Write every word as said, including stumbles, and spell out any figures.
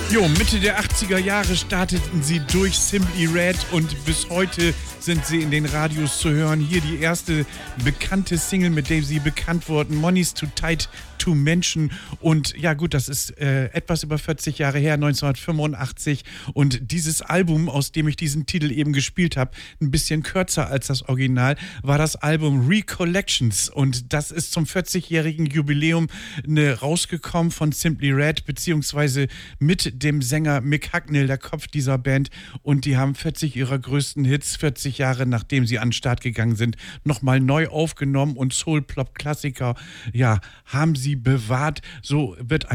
Jo, Mitte der achtziger Jahre starteten sie durch Simply Red und bis heute sind sie in den Radios zu hören. Hier die erste bekannte Single, mit der sie bekannt wurden, Money's Too Tight to Mention. Und ja gut, das ist äh, etwas über vierzig Jahre her, neunzehnhundertfünfundachtzig. Und dieses Album, aus dem ich diesen Titel eben gespielt habe, ein bisschen kürzer als das Original, war das Album Recollections. Und das ist zum vierzigjährigen Jubiläum ne, rausgekommen von Simply Red, beziehungsweise mit dem Sänger Mick Hucknall, der Kopf dieser Band. Und die haben vierzig ihrer größten Hits, vierzig Jahre nachdem sie an den Start gegangen sind, nochmal neu aufgenommen und Soul-Plop-Klassiker, ja, haben sie bewahrt. So wird